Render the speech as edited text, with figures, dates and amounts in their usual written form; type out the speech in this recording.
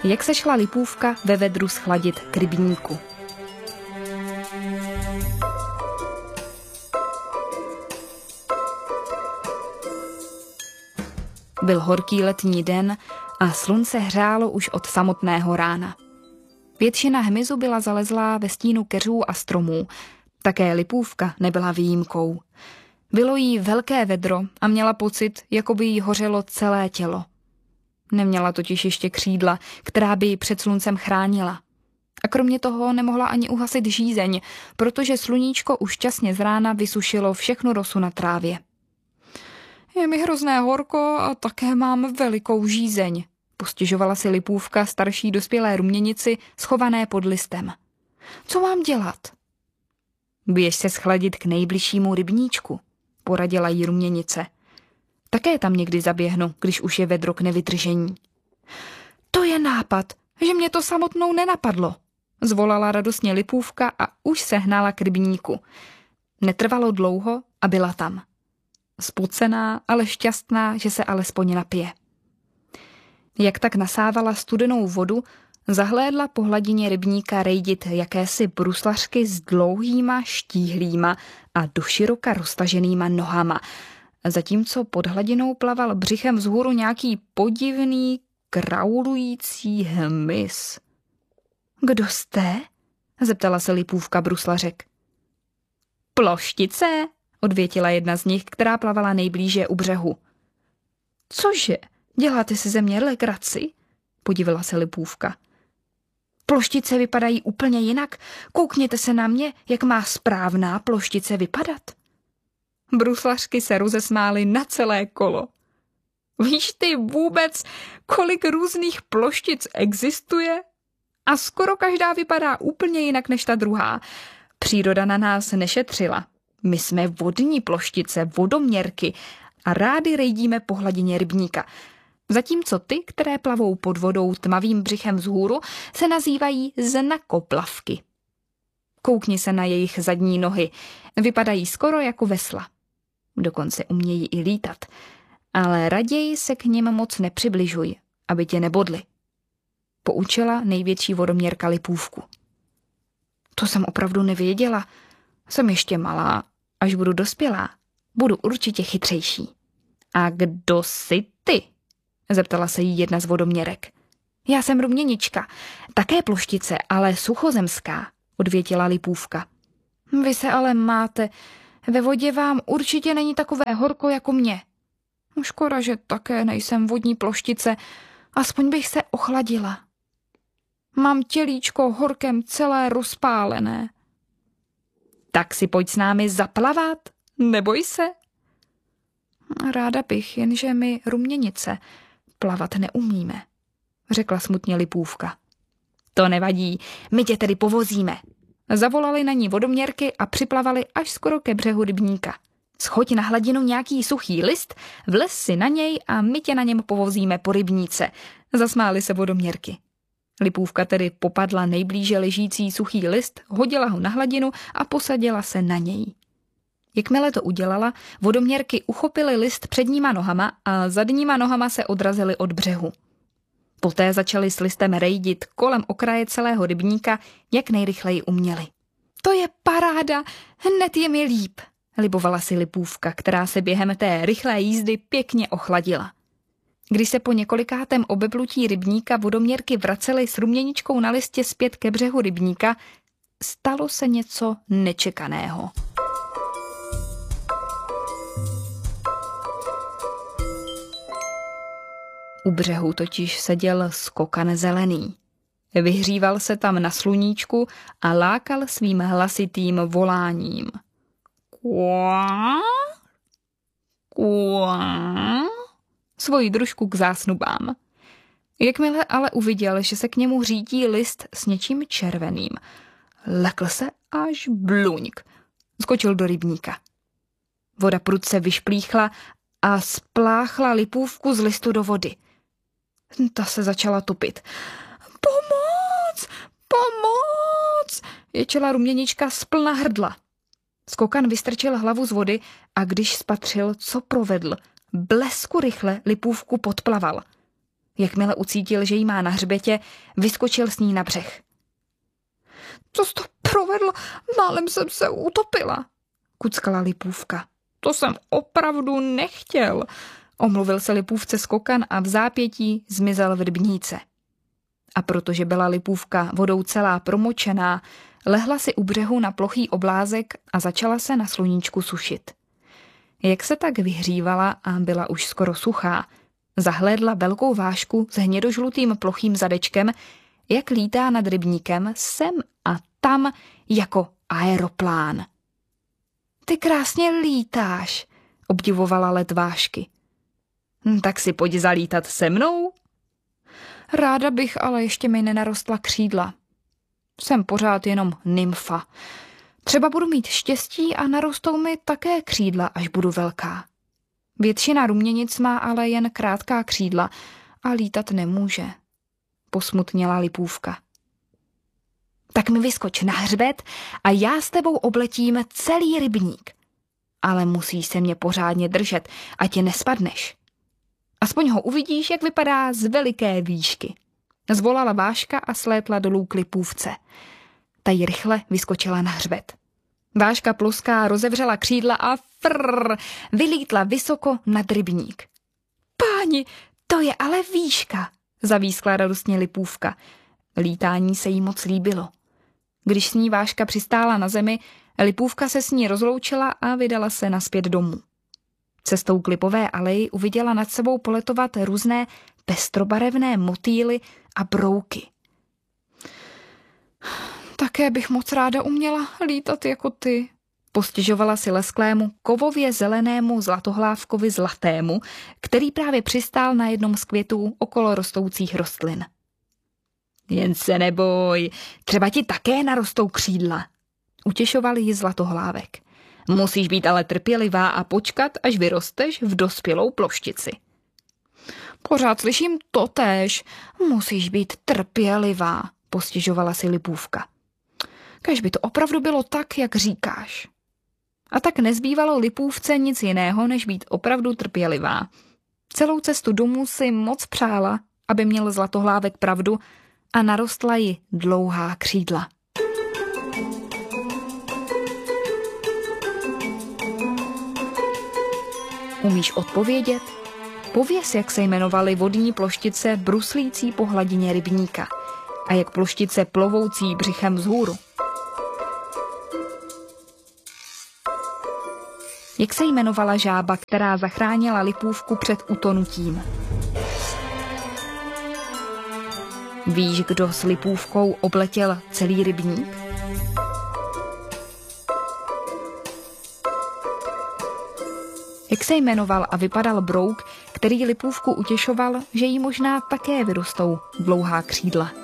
jak se šla Lipůvka ve vedru schladit k rybníku. Byl horký letní den a slunce hřálo už od samotného rána. Většina hmyzu byla zalezlá ve stínu keřů a stromů. Také Lipůvka nebyla výjimkou. Bylo jí velké vedro a měla pocit, jako by jí hořelo celé tělo. Neměla totiž ještě křídla, která by ji před sluncem chránila. A kromě toho nemohla ani uhasit žízeň, protože sluníčko už časně z rána vysušilo všechnu rosu na trávě. Je mi hrozné horko a také mám velikou žízeň, postěžovala si Lipůvka starší dospělé ruměnici schované pod listem. Co mám dělat? Běž se schladit k nejbližšímu rybníčku, poradila jí ruměnice. Také tam někdy zaběhnu, když už je vedro k nevydržení. To je nápad, že mě to samotnou nenapadlo, zvolala radostně Lipůvka a už se hnala k rybníku. Netrvalo dlouho a byla tam. Spocená, ale šťastná, že se alespoň napije. Jak tak nasávala studenou vodu, zahlédla po hladině rybníka rejdit jakési bruslařky s dlouhýma, štíhlýma a doširoka roztaženýma nohama, zatímco pod hladinou plaval břichem vzhůru nějaký podivný, kraulující hmyz. Kdo jste? Zeptala se Lipůvka bruslařek. Ploštice, odvětila jedna z nich, která plavala nejblíže u břehu. Cože, děláte si ze mě legraci? Podivila se Lipůvka. Ploštice vypadají úplně jinak. Koukněte se na mě, jak má správná ploštice vypadat. Bruslařky se rozesmály na celé kolo. Víš ty vůbec, kolik různých ploštic existuje? A skoro každá vypadá úplně jinak než ta druhá. Příroda na nás nešetřila. My jsme vodní ploštice, vodoměrky a rády rejdíme po hladině rybníka. Zatímco ty, které plavou pod vodou tmavým břichem vzhůru, se nazývají znakoplavky. Koukni se na jejich zadní nohy. Vypadají skoro jako vesla. Dokonce umějí i lítat. Ale raději se k nim moc nepřibližuj, aby tě nebodli. Poučila největší vodoměrka Lipůvku. To jsem opravdu nevěděla. Jsem ještě malá. Až budu dospělá, budu určitě chytřejší. A kdo jsi ty? Zeptala se jí jedna z vodoměrek. Já jsem ruměnička, také ploštice, ale suchozemská, odvětila Lipůvka. Vy se ale máte, ve vodě vám určitě není takové horko jako mě. Škoda, že také nejsem vodní ploštice, aspoň bych se ochladila. Mám tělíčko horkem celé rozpálené. Tak si pojď s námi zaplavat, neboj se. Ráda bych, jenže my ruměnice plavat neumíme, řekla smutně Lipůvka. To nevadí, my tě tedy povozíme. Zavolali na ní vodoměrky a připlavali až skoro ke břehu rybníka. Schoď na hladinu nějaký suchý list, vlez si na něj a my tě na něm povozíme po rybníce, zasmály se vodoměrky. Lipůvka tedy popadla nejblíže ležící suchý list, hodila ho na hladinu a posadila se na něj. Jakmile to udělala, vodoměrky uchopily list předníma nohama a zadníma nohama se odrazily od břehu. Poté začaly s listem rejdit kolem okraje celého rybníka, jak nejrychleji uměli. To je paráda, hned je mi líp, libovala si Lipůvka, která se během té rychlé jízdy pěkně ochladila. Když se po několikátém obeplutí rybníka vodoměrky vracely s ruměničkou na listě zpět ke břehu rybníka, stalo se něco nečekaného. U břehu totiž seděl skokan zelený. Vyhříval se tam na sluníčku a lákal svým hlasitým voláním. Kuá, kuá, svoji družku k zásnubám. Jakmile ale uviděl, že se k němu řítí list s něčím červeným, lekl se až bluňk. Skočil do rybníka. Voda prudce vyšplíchla a spláchla Lipůvku z listu do vody. Ta se začala topit. Pomoc! Pomoc! Ječela ruměnička splna hrdla. Skokan vystrčil hlavu z vody a když spatřil, co provedl, blesku rychle Lipůvku podplaval. Jakmile ucítil, že jí má na hřbetě, vyskočil s ní na břeh. Co jsi to provedl? Málem jsem se utopila, kuckala Lipůvka. To jsem opravdu nechtěl, omluvil se Lipůvce skokan a v zápětí zmizel v rybníce. A protože byla Lipůvka vodou celá promočená, lehla si u břehu na plochý oblázek a začala se na sluníčku sušit. Jak se tak vyhřívala a byla už skoro suchá, zahlédla velkou vášku s hnědožlutým plochým zadečkem, jak lítá nad rybníkem sem a tam jako aeroplán. Ty krásně lítáš, obdivovala let vášky. Tak si pojď zalítat se mnou. Ráda bych, ale ještě mi nenarostla křídla. Jsem pořád jenom nymfa. Třeba budu mít štěstí a narostou mi také křídla, až budu velká. Většina ruměnic má ale jen krátká křídla a lítat nemůže, posmutněla Lipůvka. Tak mi vyskoč na hřbet a já s tebou obletím celý rybník. Ale musíš se mě pořádně držet, ať tě nespadneš. Aspoň ho uvidíš, jak vypadá z veliké výšky. Zvolala Váška a slétla dolů k Lipůvce. Ta jí rychle vyskočila na hřbet. Váška ploská rozevřela křídla a vylítla vysoko nad rybník. Páni, to je ale výška, zavískla radostně Lipůvka. Lítání se jí moc líbilo. Když s ní Váška přistála na zemi, Lipůvka se s ní rozloučila a vydala se nazpět domů. Cestou k Lipové aleji uviděla nad sebou poletovat různé pestrobarevné motýly a brouky. Také bych moc ráda uměla lítat jako ty, postěžovala si lesklému kovově zelenému zlatohlávkovi zlatému, který právě přistál na jednom z květů okolo rostoucích rostlin. Jen se neboj, třeba ti také narostou křídla, utěšoval ji Zlatohlávek. Musíš být ale trpělivá a počkat, až vyrosteš v dospělou ploštici. Pořád slyším totéž, musíš být trpělivá, postěžovala si Lipůvka. Kaž by to opravdu bylo tak, jak říkáš. A tak nezbývalo Lipůvce nic jiného, než být opravdu trpělivá. Celou cestu domů si moc přála, aby měl Zlatohlávek pravdu a narostla jí dlouhá křídla. Umíš odpovědět? Pověz, jak se jmenovaly vodní ploštice bruslící po hladině rybníka a jak ploštice plovoucí břichem vzhůru. Jak se jmenovala žába, která zachránila Lipůvku před utonutím? Víš, kdo s Lipůvkou obletěl celý rybník? Jak se jmenoval a vypadal brouk, který Lipůvku utěšoval, že jí možná také vyrostou dlouhá křídla?